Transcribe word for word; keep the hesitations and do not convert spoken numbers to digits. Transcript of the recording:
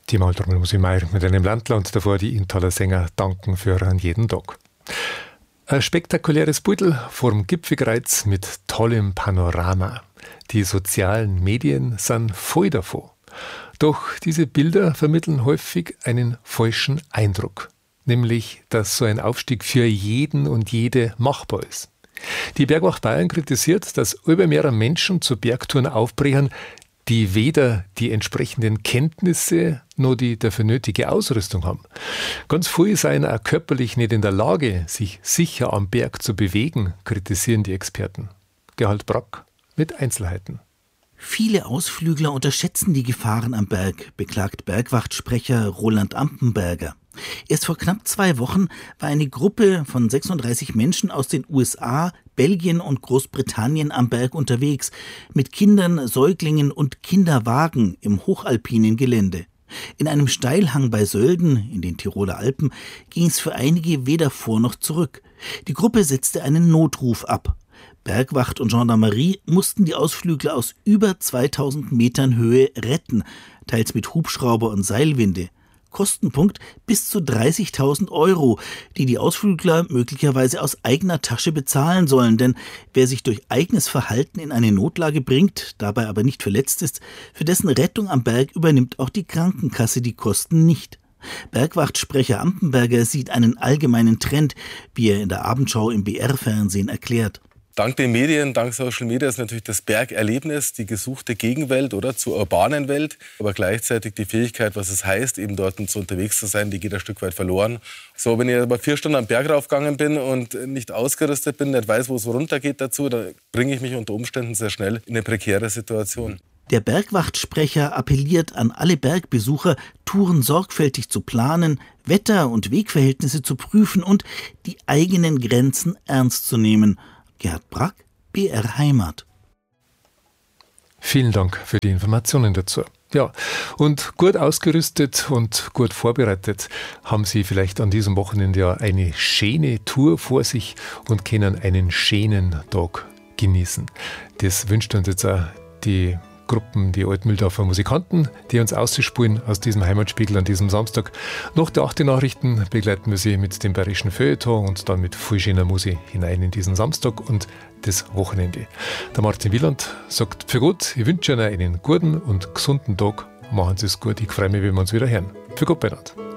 Thema halt Musik Meier mit einem Landler und davor die Inntaler Sänger danken für an jeden Tag. Ein spektakuläres Beutel vorm Gipfelkreuz mit tollem Panorama. Die sozialen Medien sind voll davon. Doch diese Bilder vermitteln häufig einen falschen Eindruck. Nämlich, dass so ein Aufstieg für jeden und jede machbar ist. Die Bergwacht Bayern kritisiert, dass über mehrere Menschen zu Bergtouren aufbrechen, die weder die entsprechenden Kenntnisse noch die dafür nötige Ausrüstung haben. Ganz viele seien auch körperlich nicht in der Lage, sich sicher am Berg zu bewegen, kritisieren die Experten. Gerhard Brack mit Einzelheiten. Viele Ausflügler unterschätzen die Gefahren am Berg, beklagt Bergwachtsprecher Roland Ampenberger. Erst vor knapp zwei Wochen war eine Gruppe von sechsunddreißig Menschen aus den U S A, Belgien und Großbritannien am Berg unterwegs, mit Kindern, Säuglingen und Kinderwagen im hochalpinen Gelände. In einem Steilhang bei Sölden, in den Tiroler Alpen, ging es für einige weder vor noch zurück. Die Gruppe setzte einen Notruf ab. Bergwacht und Gendarmerie mussten die Ausflügler aus über zweitausend Metern Höhe retten, teils mit Hubschrauber und Seilwinde. Kostenpunkt bis zu dreißigtausend Euro, die die Ausflügler möglicherweise aus eigener Tasche bezahlen sollen. Denn wer sich durch eigenes Verhalten in eine Notlage bringt, dabei aber nicht verletzt ist, für dessen Rettung am Berg übernimmt auch die Krankenkasse die Kosten nicht. Bergwachtsprecher Ampenberger sieht einen allgemeinen Trend, wie er in der Abendschau im B R-Fernsehen erklärt. Dank den Medien, dank Social Media ist natürlich das Bergerlebnis die gesuchte Gegenwelt oder zur urbanen Welt. Aber gleichzeitig die Fähigkeit, was es heißt, eben dort so unterwegs zu sein, die geht ein Stück weit verloren. So, wenn ich aber vier Stunden am Berg raufgegangen bin und nicht ausgerüstet bin, nicht weiß, wo es runtergeht dazu, dann bringe ich mich unter Umständen sehr schnell in eine prekäre Situation. Der Bergwachtsprecher appelliert an alle Bergbesucher, Touren sorgfältig zu planen, Wetter- und Wegverhältnisse zu prüfen und die eigenen Grenzen ernst zu nehmen. Gerhard Brack, B R Heimat. Vielen Dank für die Informationen dazu. Ja, und gut ausgerüstet und gut vorbereitet haben Sie vielleicht an diesem Wochenende ja eine schöne Tour vor sich und können einen schönen Tag genießen. Das wünscht uns jetzt auch die Gruppen, die Altmühldorfer Musikanten, die uns auszuspielen aus diesem Heimatspiegel an diesem Samstag. Nach der achten Nachrichten begleiten wir Sie mit dem bayerischen Feuilleton und dann mit viel schöner Musik hinein in diesen Samstag und das Wochenende. Der Martin Wieland sagt für Gott, ich wünsche Ihnen einen guten und gesunden Tag. Machen Sie es gut, ich freue mich, wenn wir uns wieder hören. Für Gott, Bernhard.